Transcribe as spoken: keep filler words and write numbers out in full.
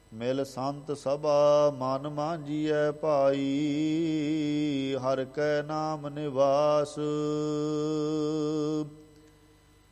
ਮਿਲ ਸੰਤ ਸਭਾ ਮਨ ਮਾਂਜੀਐ ਭਾਈ, ਹਰਿ ਕੈ ਨਾਮ ਨਿਵਾਸ।